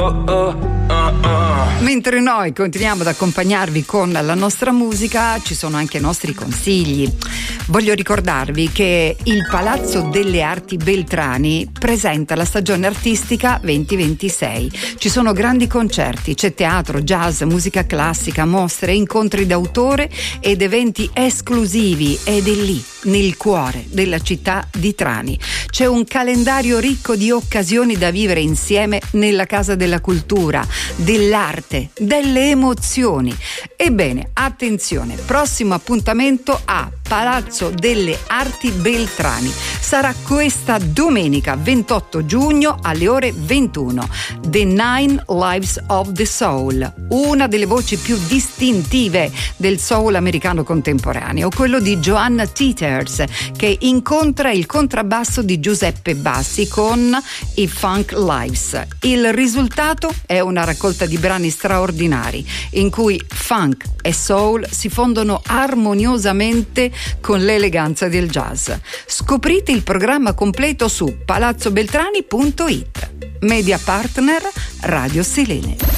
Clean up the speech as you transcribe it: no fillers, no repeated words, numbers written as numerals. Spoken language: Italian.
Mentre noi continuiamo ad accompagnarvi con la nostra musica, ci sono anche i nostri consigli. Voglio ricordarvi che il Palazzo delle Arti Beltrani presenta la stagione artistica 2026. Ci sono grandi concerti, c'è teatro, jazz, musica classica, mostre, incontri d'autore ed eventi esclusivi, ed è lì, nel cuore della città di Trani. C'è un calendario ricco di occasioni da vivere insieme nella Casa della Cultura, dell'arte, delle emozioni. Ebbene, attenzione, prossimo appuntamento a Palazzo delle Arti Beltrani. Sarà questa domenica 28 giugno alle ore 21. The Nine Lives of the Soul, una delle voci più distintive del soul americano contemporaneo, quello di Joanna Teeters, che incontra il contrabbasso di Giuseppe Bassi con i Funk Lives. Il risultato è una raccolta di brani straordinari in cui funk e soul si fondono armoniosamente con l'eleganza del jazz. Scoprite il programma completo su palazzobeltrani.it. Media partner Radio Selene.